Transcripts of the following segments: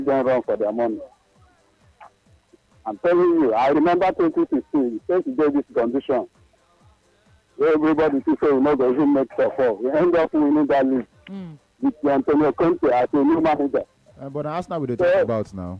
don't run for their money. I'm telling you, I remember 2016, since the day this condition, where everybody to say we not going to make top four. We end up winning that league with Antonio Conte as a new manager. But Arsenal we talk about now.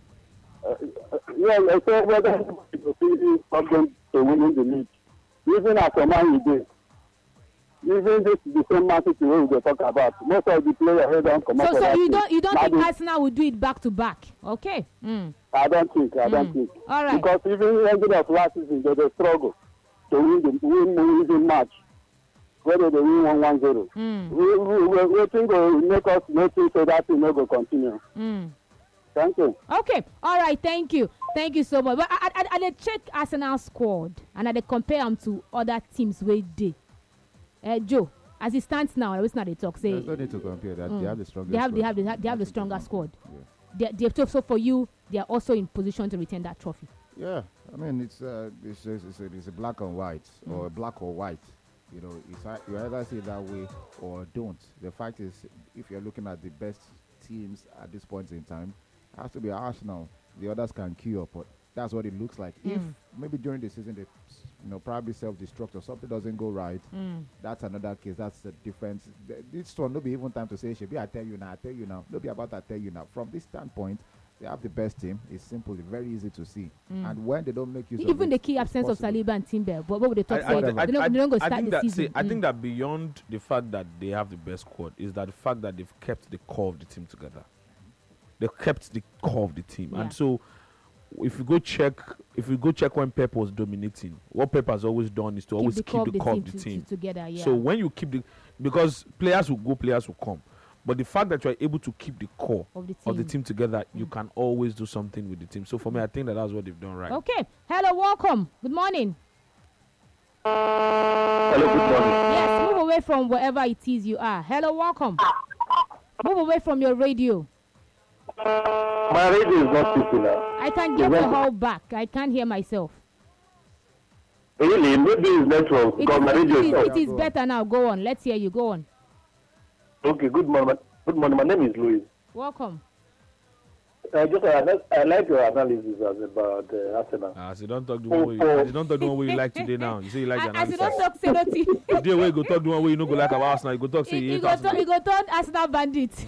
I say whether is not going to win the league. Even as a man you did. Even this the same Man City we talk about. Most of the players here don't come out. So you don't think Arsenal will do it back to back? Okay. I don't think. All right. Because even ending of last season they struggle to win the match. Whether they win 1-0. We think will make us notice so that we no go continue. Thank you. Okay. All right. Thank you. Thank you so much. But I check Arsenal squad and I compare them to other teams where they. Joe, as it stands now, I was not they talk. Say there's no need to compare that. They have the strongest. They have the stronger squad. Yeah. So for you, they are also in position to retain that trophy. Yeah, I mean it's a black and white or a black or white. You know, you either see it that way or don't. The fact is, if you're looking at the best teams at this point in time, it has to be Arsenal. The others can queue up, but that's what it looks like. If maybe during the season they, probably self-destruct or something doesn't go right, that's another case. That's the difference. This one, no be even time to say, Shebi, I tell you now. No be about I tell you now. From this standpoint, they have the best team. It's simple, it's very easy to see. And when they don't make use even of the key absence of Saliba and Timber, what would they talk about? They don't go start the season. I think that beyond the fact that they have the best squad is that the fact that they've kept the core of the team together. They've kept the core of the team, and so. If you go check when Pep was dominating, what Pep has always done is to always keep the core of the team together. Yeah. So when you keep because players will go, players will come, but the fact that you are able to keep the core of the team together, you can always do something with the team. So for me, I think that's what they've done right. Okay. Hello, welcome. Good morning. Hello, good morning. Yes, move away from wherever it is you are. Hello, welcome. Move away from your radio. My radio is not speaking now. I can get the whole back. I can't hear myself. Really? Maybe it's network because my radio is off. It is better now. Go on. Let's hear you. Go on. Okay, good morning. Good morning. My name is Louis. Welcome. I like your analysis about Arsenal. So don't talk the one way you like today now. You say you like the analysis. As you don't talk, say nothing. The day where you go talk the one way you no go like about Arsenal, you go talk say you hate Arsenal. You go talk Arsenal bandits.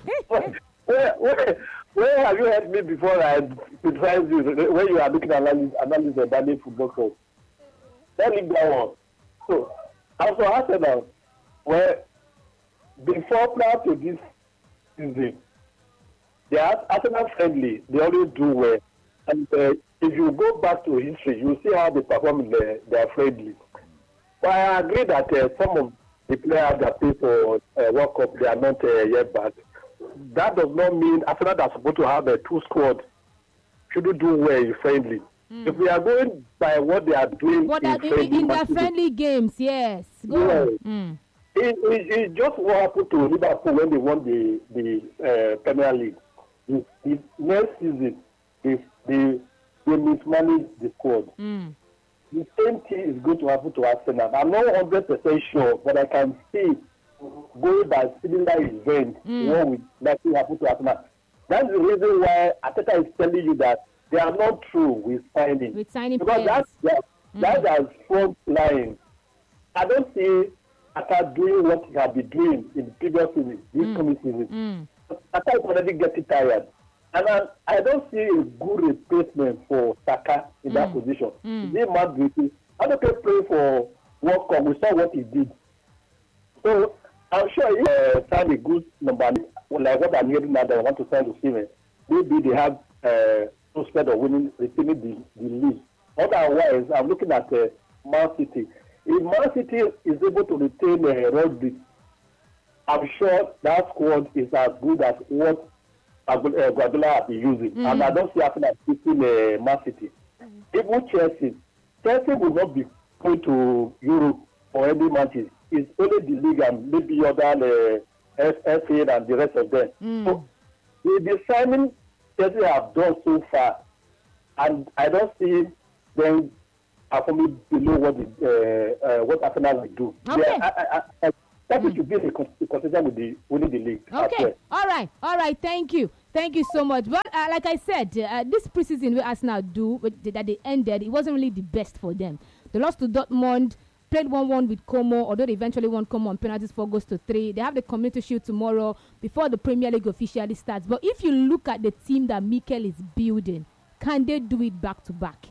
Where have you heard me before I criticize you when you are looking at analysis of Daniel football club? Let me go on. So, as for Arsenal, where before prior to this season, they are Arsenal friendly. They always do well. And if you go back to history, you see how they perform in their friendly. But I agree that some of the players that play for World Cup, they are not yet back. That does not mean Arsenal that's supposed to have a two squad shouldn't do well in friendly. If we are going by what they are doing in their friendly games, yes. Go on. It's just what happened to Liverpool when they won the Premier League. The next season, they mismanaged the squad. The same thing is going to happen to Arsenal. I'm not 100% sure, but I can see going by similar events, what would likely happen to Arsenal. That's the reason why Ateta is telling you that they are not true with signing. Because that's their front line. I don't see Ateta doing what he has been doing in the previous season, this coming season. Ateta is already getting tired. And I don't see a good replacement for Saka in that position. He's mad guilty. I don't play for World Cup. We saw what he did. So I'm sure if sign a good number, like what I'm hearing now, that I want to sign to Steven, maybe they have prospect of retaining the league. Otherwise, I'm looking at Man City. If Man City is able to retain Rodri, I'm sure that squad is as good as what Guardiola has been using. And I don't see Arsenal beating Man City. Even Chelsea will not be going to Europe or any matches. It's only the league and maybe other FA and the rest of them. So the signing Chelsea have done so far, and I don't see them performing below what Arsenal will do. Okay. Chelsea should be in a contention with winning the league. Okay, all right. Thank you so much. But like I said, this preseason where Arsenal that they ended, it wasn't really the best for them. They lost to Dortmund, played 1-1 with Como, although they eventually won Como on penalties 4-3. They have the Community Shield tomorrow before the Premier League officially starts. But if you look at the team that Mikel is building, can they do it back to back?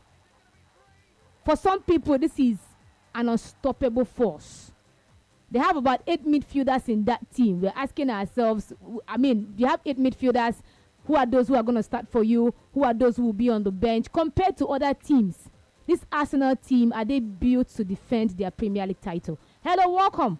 For some people, this is an unstoppable force. They have about 8 midfielders in that team. We're asking ourselves, you have 8 midfielders. Who are those who are going to start for you? Who are those who will be on the bench? Compared to other teams, this Arsenal team, are they built to defend their Premier League title? Hello, welcome.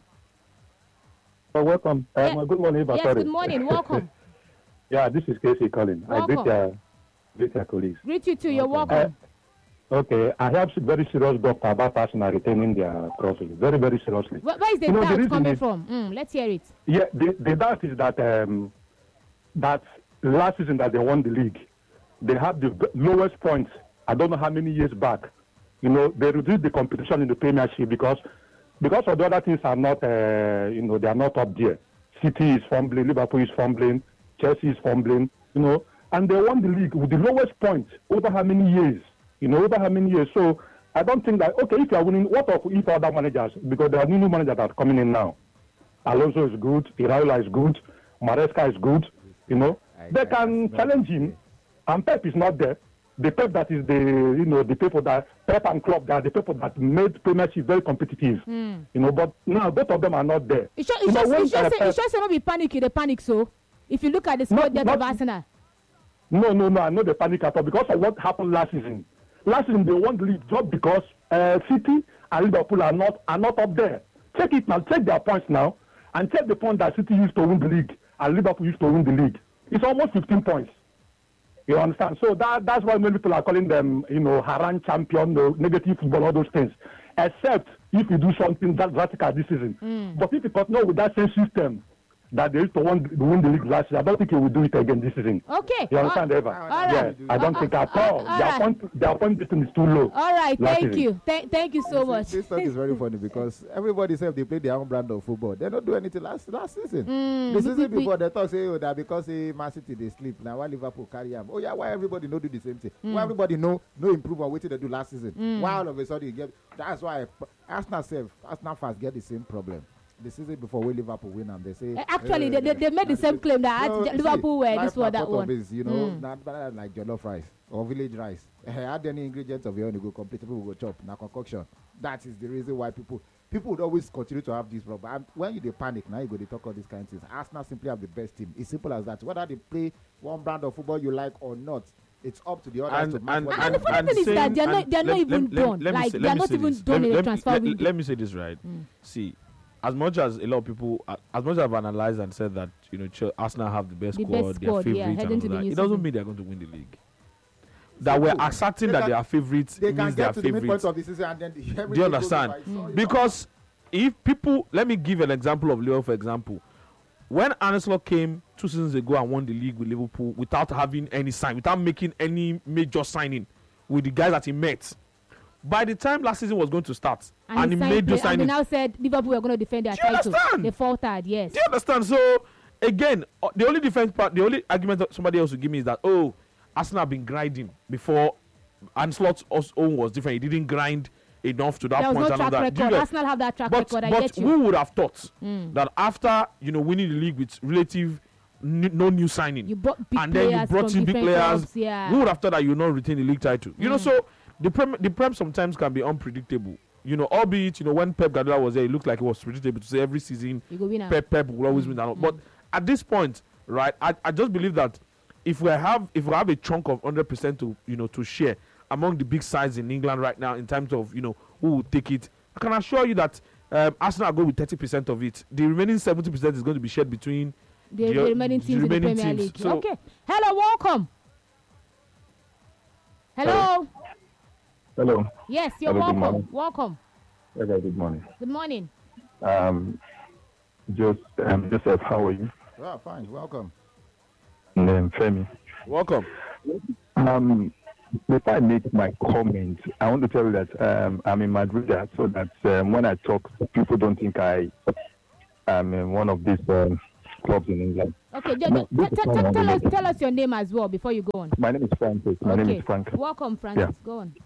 Welcome. Good morning, Bakari. Yes, good morning. Welcome. Yeah, this is Casey calling. Welcome. I greet your colleagues. Greet you too. You're welcome. Okay, I have very serious doubt about Arsenal retaining their trophy. Very, very seriously. Where is the doubt coming from? Let's hear it. Yeah, the doubt is that that last season that they won the league, they have the lowest points. I don't know how many years back. They reduced the competition in the Premiership because of the other things are not, they are not up there. City is fumbling, Liverpool is fumbling, Chelsea is fumbling, and they won the league with the lowest points over how many years? So I don't think that, okay, if you are winning, what if other managers, because there are new managers that are coming in now. Alonso is good, Iraola is good, Maresca is good, they can challenge him, and Pep is not there. The Pep that is the people that Pep and Klopp, they are the people that made Premiership very competitive. But now both of them are not there. It's just not be panicky. They panic. So if you look at the squad depth of Arsenal. No. I know they panic at all because of what happened last season. Last season they won the league just because City and Liverpool are not up there. Check it now. Check their points now, and check the point that City used to win the league and Liverpool used to win the league. It's almost 15 points. You understand? So that's why many people are calling them, Haran champion, negative football, all those things. Except if you do something that radical this season. But if you continue with that same system that they used to win the league last year, I don't think he will do it again this season. Okay. You understand, Eva? Right. I don't think at all. Their point system is too low. All right. Thank you. Thank you so much. This talk is very funny because everybody said they play their own brand of football. They don't do anything last season. The season before, they talk say that because Man City they sleep now, why Liverpool carry them? Oh yeah, why everybody no do the same thing? Why everybody no improve on what they do last season? Why all of a sudden you get? That's why Arsenal fans get the same problem. The season before when Liverpool win and they say actually they made the same claim that Liverpool were this one that one. Is, not like jollof rice or village rice. Add any ingredients of your own, you go complete, people will go chop. Now concoction. That is the reason why people would always continue to have this problem. And when you panic, now you go to talk all these kinds of things. Arsenal simply have the best team. It's simple as that. Whether they play one brand of football you like or not, it's up to the others to match. And the funny thing is that they're not even done. Like they're not even done in the transfer window. Let me say this right. See. As much as a lot of people, as much as I've analyzed and said that Arsenal have the best squad, their favourites, and all that, it doesn't mean they're going to win the league. That we're accepting that they are favourites they means they are favourites. The midpoint of the season and then do you understand? Because if people, let me give an example of Leo, for example. When Arne Slot came 2 seasons ago and won the league with Liverpool without having any sign, without making any major signing with the guys that he met, by the time last season was going to start, and he made those signings, and he now said Liverpool were going to defend their title. Understand? They faltered, yes. Do you understand? So again, the only defense part, the only argument that somebody else will give me is that Arsenal have been grinding before, and Slot's own was different. He didn't grind enough to that point. There was no track record. Arsenal have that track record. I get you. But who would have thought that after winning the league with no new signing, and then you brought in big players, who would have thought that you not retain the league title? So. The Prem sometimes can be unpredictable. Albeit, when Pep Guardiola was there, it looked like it was predictable to say every season Pep will always win. But at this point, right, I just believe that if we have a chunk of 100% to share among the big sides in England right now in terms of who will take it, I can assure you that Arsenal go with 30% of it. The remaining 70% is going to be shared between the remaining teams in the Premier League. So, okay. Hello, welcome. Hello. Hello. Yes, you're welcome. Welcome. Okay, good morning. Good morning. Joseph, how are you? Well, fine. Welcome. Femi. Welcome. Before I make my comment, I want to tell you that I'm in Madrid, so that when I talk, people don't think I one of these clubs in England. Okay, No, tell us your name as well before you go on. My name is Francis. My name is Frank. Welcome, Francis. Yeah. Go on.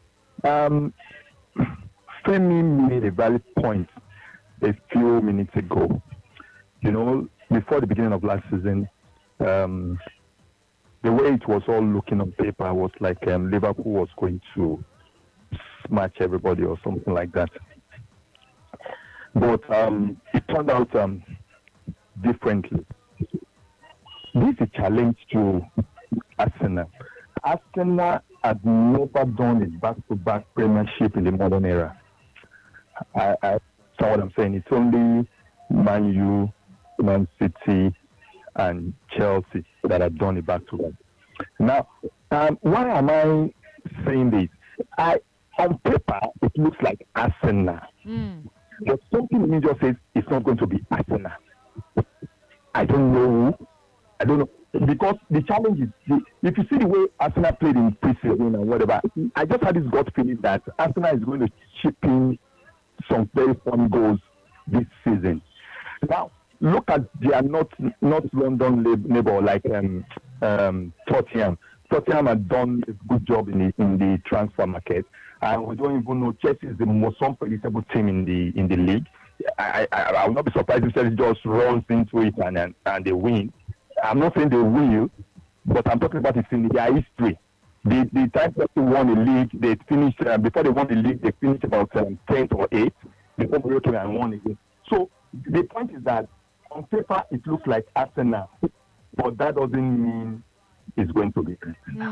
Femi made a valid point a few minutes ago. You know, before the beginning of last season, the way it was all looking on paper was like Liverpool was going to smash everybody or something like that. But it turned out differently. This is a challenge to Arsenal. Arsenal had never done a back-to-back premiership in the modern era. I saw what I'm saying. It's only Man U, Man City, and Chelsea that have done a back-to-back. Now, why am I saying this? On paper, it looks like Arsenal. But something in me just says it's not going to be Arsenal. I don't know. Because the challenge is, if you see the way Arsenal played in pre-season and whatever, I just had this gut feeling that Arsenal is going to chip in some very fun goals this season. Now, look at their North London neighbor like Tottenham. Tottenham had done a good job in the transfer market, and we don't even know Chelsea is the most unpredictable team in the league. I will not be surprised if Chelsea just runs into it and they win. I'm not saying they will, but I'm talking about it's in their history. The time Chelsea won the league, they finished before they won the league, they finished about 10th or 8th before Mourinho came and won again. So the point is that on paper it looks like Arsenal, but that doesn't mean it's going to be.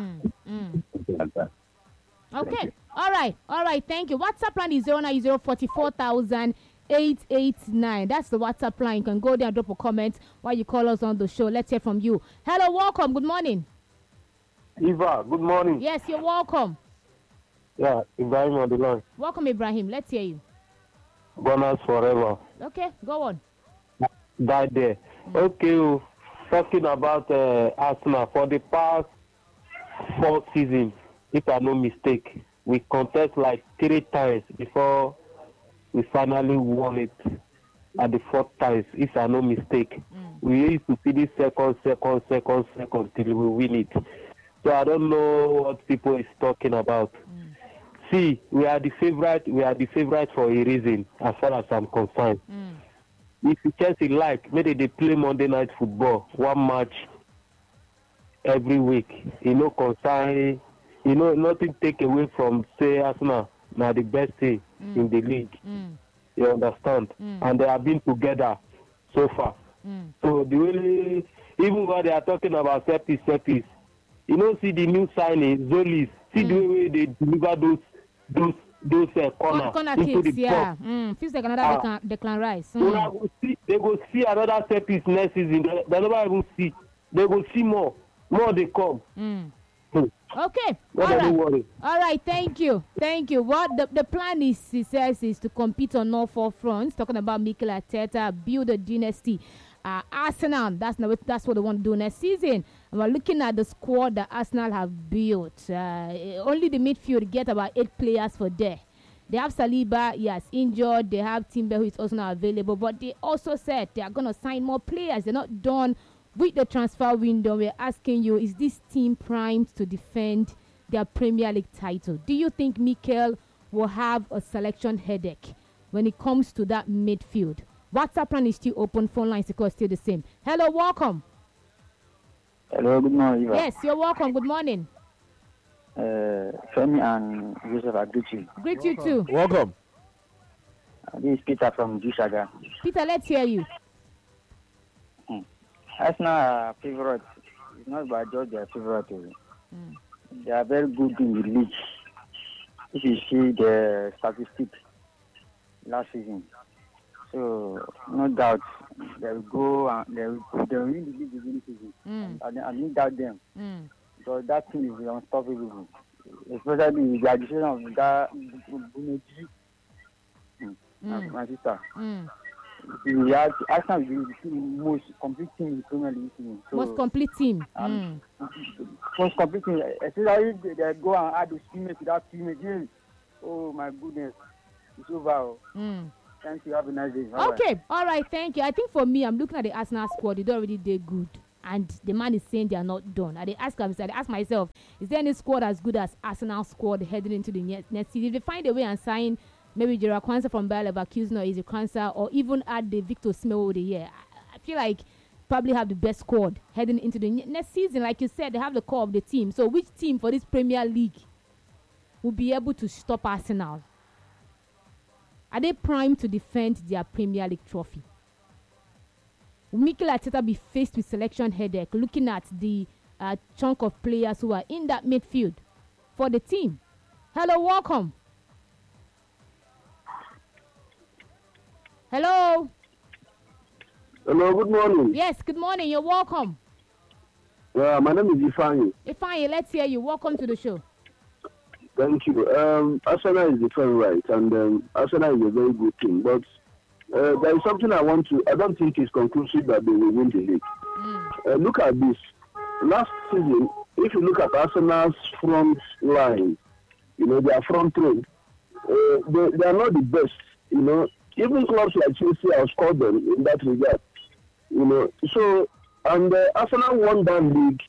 Okay. All right. Thank you. WhatsApp line is 09044,889. That's the WhatsApp line. You can go there and drop a comment while you call us on the show. Let's hear from you. Hello, welcome. Good morning. Eva, good morning. Yes, you're welcome. Yeah, Ibrahim on the line. Welcome, Ibrahim. Let's hear you. Gunners forever. Okay, go on. That there. Okay, talking about Arsenal, for the past 4 seasons, if I'm no mistake, we contest like 3 times before we finally won it at the 4th time, if I'm no mistake. We used to see this second till we win it. So I don't know what people is talking about. See, we are the favorite for a reason, as far as I'm concerned. If Chelsea like, maybe they play Monday Night Football, 1 match every week. Concern, nothing take away from, say, Arsenal, now the best team in the league. You understand? And they have been together so far. So the way, even when they are talking about Sepis, see the new signing, Zolis, see the way they deliver those corner into kicks, the yeah. Feels like another Declan Rice. They go see another set piece next season. They never even see. They go see more. More they come. Okay. All right. Thank you. What the plan is, he says, is to compete on all 4 fronts. Talking about Mikel Arteta, build a dynasty. Arsenal, that's what they want to do next season. And we're looking at the squad that Arsenal have built. Only the midfield get about 8 players for there. They have Saliba, yes, injured. They have Timber, who is also not available. But they also said they are going to sign more players. They're not done with the transfer window. We're asking you, is this team primed to defend their Premier League title? Do you think Mikel will have a selection headache when it comes to that midfield? WhatsApp line is still open. Phone lines are still the same. Hello, welcome. Hello, good morning. Eva. Yes, you're welcome. Good morning. Femi and Joseph, I greet you. Greet you too. Welcome. This is Peter from Jushaga. Peter, let's hear you. Arsenal are favorite. It's not by just their favorite. They are very good in the league. If you see the statistics last season. So, no doubt, they will go and they will win the league this season. I don't doubt them. Because that team is unstoppable. Especially the addition of that Buneji, my sister. Arsenal is the most complete team in the Premier League season. So, most complete team. Most complete team. Especially they go and add the teammates to that team again. Oh my goodness. It's over. Thank you. Have a nice day. Bye-bye. Okay, all right, thank you. I think for me, I'm looking at the Arsenal squad. They don't already did good, and the man is saying they are not done. I ask myself, is there any squad as good as Arsenal squad heading into the next season? If they find a way and sign maybe Gerard Kwanzaa from Bayer Leverkusen or Eze Kwanzaa, or even add the Victor Osimhen over the year, I feel like probably have the best squad heading into the next season. Like you said, they have the core of the team. So which team for this Premier League will be able to stop Arsenal? Are they primed to defend their Premier League trophy? Will Mikel Arteta be faced with selection headache looking at the chunk of players who are in that midfield for the team? Hello, welcome. Hello. Hello, good morning. Yes, good morning. You're welcome. My name is Ifeanyi. Ifeanyi, let's hear you. Welcome to the show. Thank you. Arsenal is the first right, and Arsenal is a very good team. But there is something I don't think it's conclusive that they will win the league. Look at this. Last season, if you look at Arsenal's front line, their front three, they are not the best. Even clubs like Chelsea have scored them in that regard. So, and Arsenal won that league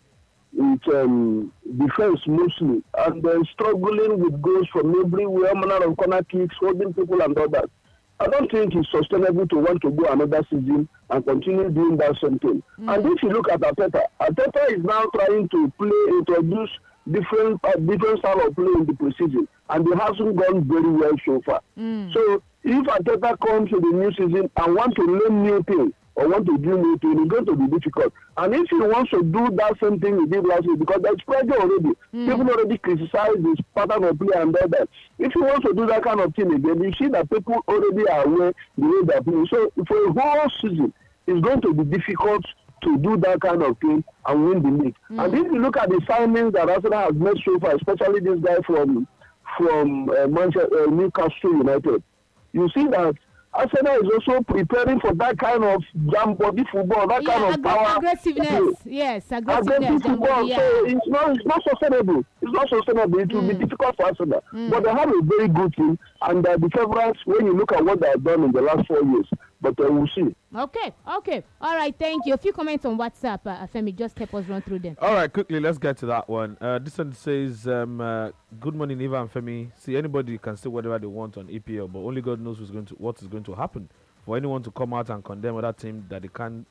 with defense mostly, and struggling with goals from everywhere, manner of corner kicks, holding people and all that. I don't think it's sustainable to want to go another season and continue doing that same thing. And if you look at Arteta is now trying to introduce different style of play in the preseason, and it hasn't gone very well so far. So if Arteta comes to the new season and want to learn new things or want to do new things, it's going to be difficult. And if he wants to do that same thing he did last year, because there's pressure already, people already criticize this pattern of play and all that. If he wants to do that kind of thing again, you see that people already are aware the way they're playing. So for a whole season, it's going to be difficult to do that kind of thing and win the league. And if you look at the signings that Arsenal has made so far, especially this guy from Manchester, Newcastle United, you see that Arsenal is also preparing for that kind of jam body football, that kind of power. Aggressiveness. Yes, aggressiveness. Football. So it's not sustainable. It's not sustainable. It will be difficult for Arsenal. But they have a very good team, and the favourites when you look at what they have done in the last 4 years. But we'll see. Okay. All right, thank you. A few comments on WhatsApp, Femi, just help us run through them. All right, quickly, let's get to that one. This one says, good morning, Eva and Femi. See, anybody can say whatever they want on EPL, but only God knows what is going to happen. For anyone to come out and condemn other team that they can't,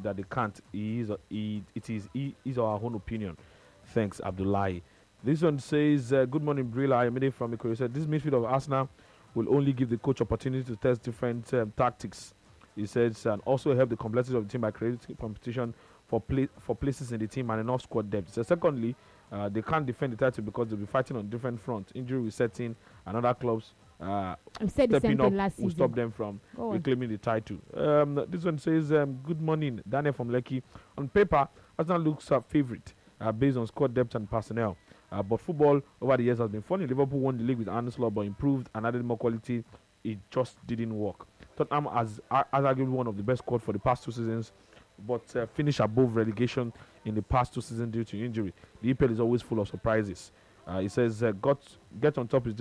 it is our own opinion. Thanks, Abdullahi. This one says, good morning, Brilla. I made it from Ikoro. Said, this midfield of Arsenal will only give the coach opportunity to test different tactics. He says, and also help the complexity of the team by creating competition for places in the team and enough squad depth. So secondly, they can't defend the title because they'll be fighting on different fronts. Injury will set in, and other clubs stepping up will stop them from reclaiming the title. This one says, good morning, Daniel from Lekki. On paper, Arsenal looks a favourite based on squad depth and personnel. But football over the years has been funny. Liverpool won the league with Arne Slot, but improved and added more quality. It just didn't work. Tottenham has arguably one of the best squad for the past 2 seasons, but finished above relegation in the past 2 seasons due to injury. The EPL is always full of surprises. He says, get on top is